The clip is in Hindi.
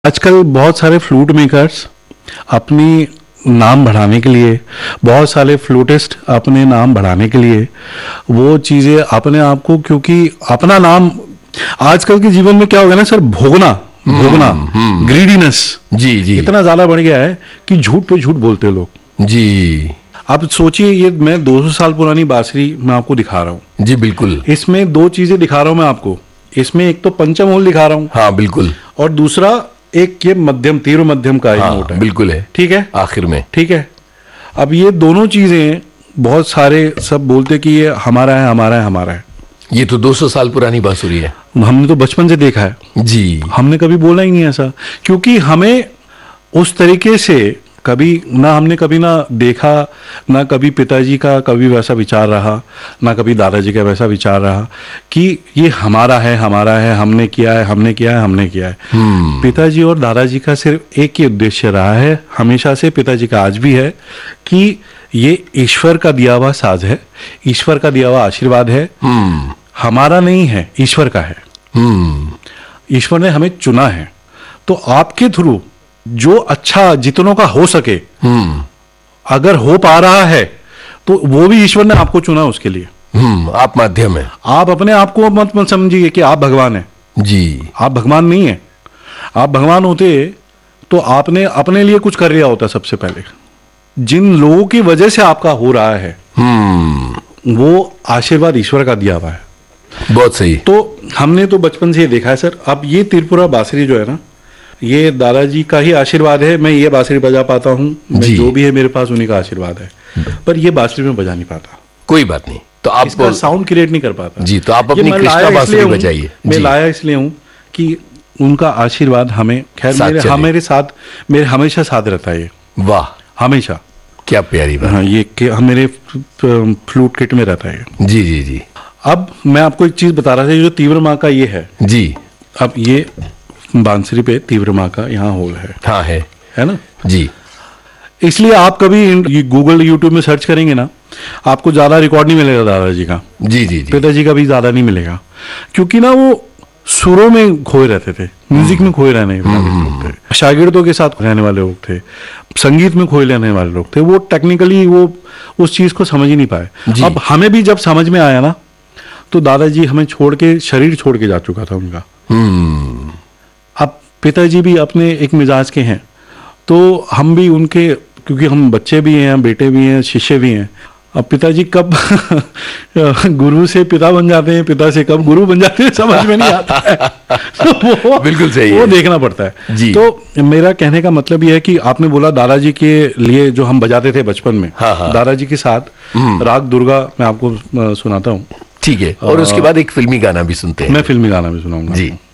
आजकल बहुत सारे फ्लूट मेकर्स अपनी नाम बढ़ाने के लिए, बहुत सारे फ्लूटिस्ट अपने नाम बढ़ाने के लिए वो चीज़ें अपने आप को, क्योंकि अपना नाम आजकल के जीवन में क्या हो गया ना सर, भोगना ग्रीडीनेस जी जी इतना ज़्यादा बढ़ गया है कि झूठ पे झूठ बोलते हैं लोग। जी अब सोचिए, ये मैं 200 साल पुरानी बांसुरी मैं आपको दिखा रहा हूँ। जी बिल्कुल। इसमें दो चीज़ें दिखा रहा हूँ मैं आपको। इसमें एक तो पंचम होल दिखा रहा हूँ, हाँ बिल्कुल, और दूसरा एक ये मध्यम, तीव्र मध्यम का एक हाँ नोट है। बिल्कुल है, ठीक है, आखिर में। ठीक है। अब ये दोनों चीजें बहुत सारे सब बोलते कि ये हमारा है, हमारा है, हमारा है। ये तो 200 साल पुरानी बांसुरी है। हमने तो बचपन से देखा है जी, हमने कभी बोला ही नहीं ऐसा, क्योंकि हमें उस तरीके से कभी ना हमने कभी ना देखा, ना कभी पिताजी का कभी वैसा विचार रहा, ना कभी दादाजी का वैसा विचार रहा कि ये हमारा है, हमारा है, हमने किया है, हमने किया है, हमने किया है। पिताजी और दादाजी का सिर्फ एक ही उद्देश्य रहा है हमेशा से, पिताजी का आज भी है, कि ये ईश्वर का दिया हुआ साज है, ईश्वर का दिया हुआ आशीर्वाद है, हमारा नहीं है, ईश्वर का है। ईश्वर ने हमें चुना है, तो आपके थ्रू जो अच्छा जितनों का हो सके, अगर हो पा रहा है तो वो भी ईश्वर ने आपको चुना उसके लिए। आप माध्यम है। आप अपने आप को मत समझिए कि आप भगवान हैं। जी, आप भगवान नहीं है। आप भगवान होते तो आपने अपने लिए कुछ कर लिया होता सबसे पहले। जिन लोगों की वजह से आपका हो रहा है वो आशीर्वाद ईश्वर का दिया हुआ है। बहुत सही। तो हमने तो बचपन से ये देखा है सर। अब ये त्रिपुरा बांसुरी जो है ना, ये दादाजी का ही आशीर्वाद है, मैं ये बांसुरी बजा पाता हूँ, मैं जो भी है मेरे पास उन्हीं का आशीर्वाद है, पर ये बांसुरी में बजा नहीं पाता। कोई बात नहीं, तो आप इसका साउंड क्रिएट नहीं कर पाता। जी, तो आप अपनी कृष्णा बांसुरी बजाइए। मैं लाया इसलिए हूँ कि उनका आशीर्वाद हमें, खैर मेरे साथ, मेरे हमेशा साथ रहता है ये। वाह, हमेशा। क्या प्यारी बात। हाँ, ये मेरे फ्लूट किट में रहता है। जी जी जी। अब मैं आपको एक चीज बता रहा था, जो तीव्र माँ का ये है जी। अब ये बांसुरी पे तीव्र माँ का यहाँ होल है। हाँ है ना जी। इसलिए आप कभी गूगल यूट्यूब में सर्च करेंगे ना, आपको ज्यादा रिकॉर्ड नहीं मिलेगा दादाजी का। जी जी जी। पिताजी का भी ज्यादा नहीं मिलेगा, क्योंकि ना वो सुरों में खोए रहते थे, म्यूजिक में खोए रहने वाले लोग थे, शागिर्दों के साथ रहने वाले लोग थे, संगीत में खोए रहने वाले लोग थे। वो टेक्निकली वो उस चीज को समझ ही नहीं पाए। अब हमें भी जब समझ में आया ना, तो दादाजी हमें छोड़ के, शरीर छोड़ के जा चुका था उनका। अब पिताजी भी अपने एक मिजाज के हैं, तो हम भी उनके, क्योंकि हम बच्चे भी हैं, बेटे भी हैं, शिष्य भी हैं। अब पिताजी कब गुरु से पिता बन जाते हैं, पिता से कब गुरु बन जाते हैं, समझ में नहीं आता है। तो वो बिल्कुल सही, वो देखना पड़ता है जी। तो मेरा कहने का मतलब ये है कि आपने बोला दादाजी के लिए जो हम बजाते थे बचपन में, दादाजी के साथ राग दुर्गा मैं आपको सुनाता हूँ। ठीक है, और उसके बाद एक फिल्मी गाना भी सुनते हैं। मैं फिल्मी गाना भी सुनाऊंगा जी।